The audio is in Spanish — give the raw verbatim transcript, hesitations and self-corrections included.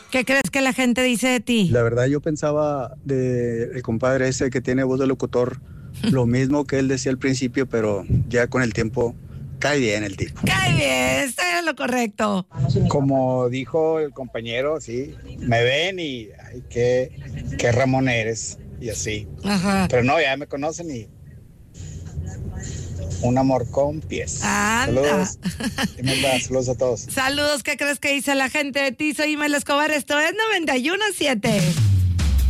¿Qué crees que la gente dice de ti? La verdad yo pensaba de el compadre ese que tiene voz de locutor, lo mismo que él decía al principio, pero ya con el tiempo cae bien el tipo. Cae bien, está en lo correcto. Como dijo el compañero, sí, me ven y ay, qué, qué Ramón eres, y así. Ajá. Pero no, ya me conocen y un amor con pies. Anda. Saludos. Imelda, saludos a todos. Saludos, ¿qué crees que dice la gente de ti? Soy Imelda Escobar, esto es noventa y uno punto siete.